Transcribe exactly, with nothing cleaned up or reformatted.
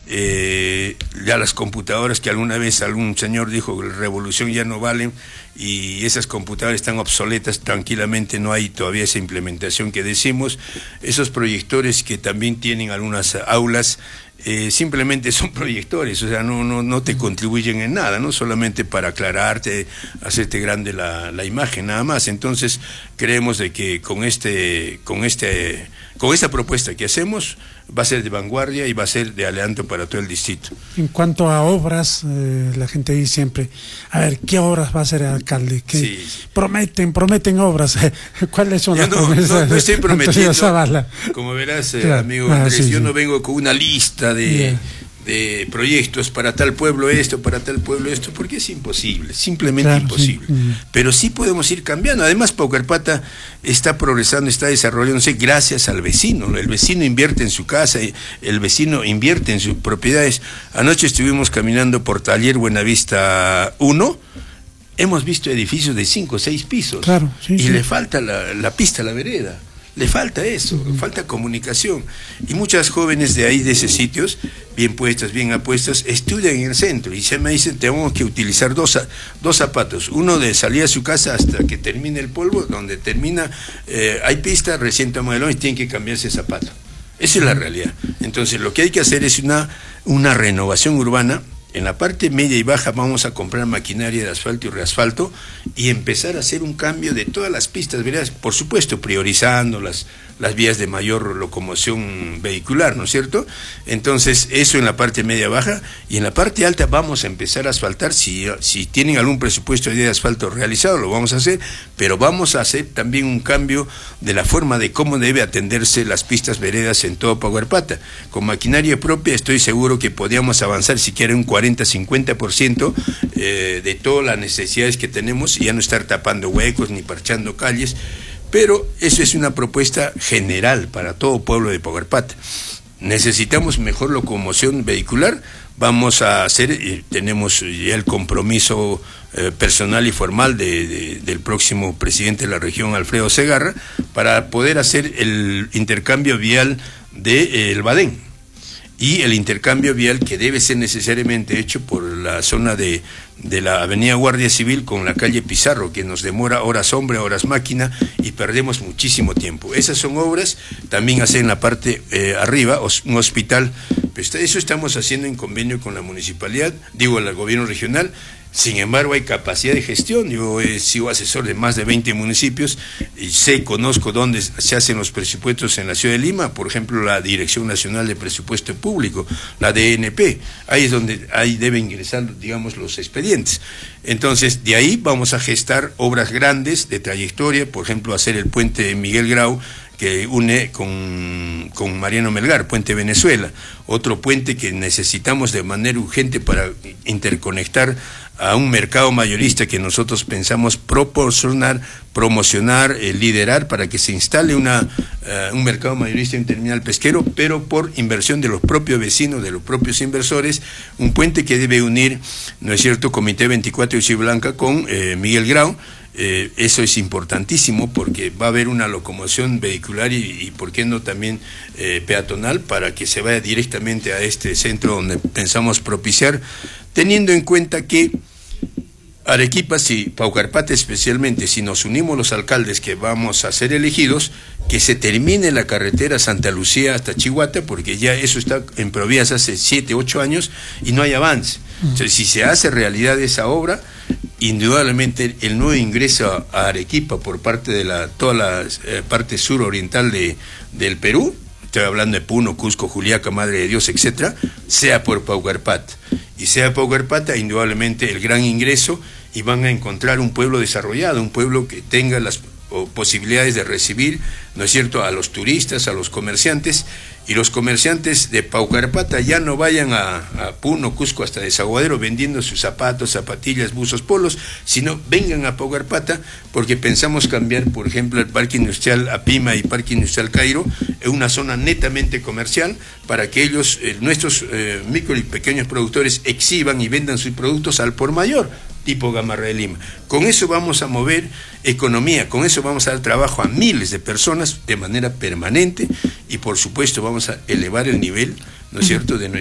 eh, ya las computadoras que alguna vez algún señor dijo que la revolución ya no valen, y esas computadoras están obsoletas, tranquilamente no hay todavía esa implementación que decimos. Esos proyectores que también tienen algunas aulas, eh, simplemente son proyectores, o sea, no, no, no te contribuyen en nada, ¿no? Solamente para aclararte, hacerte grande la, la imagen, nada más. Entonces, creemos de que con este, con este, con esta propuesta que hacemos, va a ser de vanguardia y va a ser de adelanto para todo el distrito. En cuanto a obras, eh, la gente dice siempre, a ver, ¿qué obras va a hacer el alcalde? ¿Qué Sí. Prometen, prometen obras. ¿Cuáles son Yo las no, promesas? no, no estoy prometiendo, Zavala. como verás, eh, Claro. amigo Ah, Andrés, sí, yo sí. no vengo con una lista de, Yeah. de proyectos para tal pueblo esto, para tal pueblo esto, porque es imposible, simplemente Claro, imposible. sí. Mm. Pero sí podemos ir cambiando. Además, Paucarpata está progresando, está desarrollándose gracias al vecino. El vecino invierte en su casa, el vecino invierte en sus propiedades. Anoche estuvimos caminando por Taller Buenavista uno, hemos visto edificios de cinco o seis pisos, Claro, sí, y sí. le falta la, la pista a la vereda. Le falta eso, uh-huh. falta comunicación. Y muchas jóvenes de ahí, de esos sitios, bien puestas, bien apuestas, estudian en el centro y se me dicen, tenemos que utilizar dos, dos zapatos, uno de salir a su casa hasta que termine el polvo, donde termina, eh, hay pista, recién tomaron y tienen que cambiarse el zapato. Esa es la realidad. Entonces, lo que hay que hacer es una, una renovación urbana. En la parte media y baja vamos a comprar maquinaria de asfalto y reasfalto y empezar a hacer un cambio de todas las pistas, ¿verdad? Por supuesto, priorizando las, las vías de mayor locomoción vehicular, ¿no es cierto? Entonces, eso en la parte media baja, y en la parte alta vamos a empezar a asfaltar. Si, si tienen algún presupuesto de asfalto realizado, lo vamos a hacer, pero vamos a hacer también un cambio de la forma de cómo debe atenderse las pistas veredas en todo Paucarpata. Con maquinaria propia estoy seguro que podríamos avanzar siquiera un cuarenta a cincuenta por ciento eh, de todas las necesidades que tenemos, y ya no estar tapando huecos ni parchando calles. Pero eso es una propuesta general para todo pueblo de Paucarpata. Necesitamos mejor locomoción vehicular. Vamos a hacer, eh, tenemos ya el compromiso eh, personal y formal de, de, del próximo presidente de la región, Alfredo Segarra, para poder hacer el intercambio vial del de, eh, Badén. Y el intercambio vial que debe ser necesariamente hecho por la zona de, de la avenida Guardia Civil con la calle Pizarro, que nos demora horas hombre, horas máquina, y perdemos muchísimo tiempo. Esas son obras. También hacer en la parte eh, arriba un hospital. Pues eso estamos haciendo en convenio con la municipalidad, digo, el gobierno regional. Sin embargo, hay capacidad de gestión. Yo he sido asesor de más de veinte municipios y sé, conozco dónde se hacen los presupuestos en la ciudad de Lima. Por ejemplo, la Dirección Nacional de Presupuesto Público, la D N P. Ahí es donde ahí deben ingresar, digamos, los expedientes. Entonces, de ahí vamos a gestar obras grandes de trayectoria. Por ejemplo, hacer el puente Miguel Grau, que une con, con Mariano Melgar, Puente Venezuela, otro puente que necesitamos de manera urgente para interconectar a un mercado mayorista que nosotros pensamos proporcionar, promocionar, eh, liderar para que se instale una, uh, un mercado mayorista en terminal pesquero, pero por inversión de los propios vecinos, de los propios inversores, un puente que debe unir, ¿no es cierto?, Comité veinticuatro de Blanca con eh, Miguel Grau. Eh, eso es importantísimo porque va a haber una locomoción vehicular y, y por qué no también eh, peatonal, para que se vaya directamente a este centro donde pensamos propiciar, teniendo en cuenta que Arequipa, si Paucarpata especialmente, si nos unimos los alcaldes que vamos a ser elegidos, que se termine la carretera Santa Lucía hasta Chihuahua, porque ya eso está en provías hace siete, ocho años y no hay avance. Entonces, si se hace realidad esa obra, indudablemente el nuevo ingreso a Arequipa por parte de la toda la eh, parte suroriental de, del Perú, estoy hablando de Puno, Cusco, Juliaca, Madre de Dios, etcétera, sea por Paucarpata. Y sea Paucarpata, indudablemente el gran ingreso, y van a encontrar un pueblo desarrollado, un pueblo que tenga las posibilidades de recibir, ¿no es cierto?, a los turistas, a los comerciantes, y los comerciantes de Paucarpata ya no vayan a, a Puno, Cusco, hasta Desaguadero vendiendo sus zapatos, zapatillas, buzos, polos, sino vengan a Paucarpata, porque pensamos cambiar, por ejemplo, el Parque Industrial Apima y Parque Industrial Cairo en una zona netamente comercial, para que ellos, eh, nuestros eh, micro y pequeños productores, exhiban y vendan sus productos al por mayor, tipo Gamarra de Lima. Con eso vamos a mover economía, con eso vamos a dar trabajo a miles de personas de manera permanente, y por supuesto vamos a elevar el nivel, ¿no es cierto?, de nuestra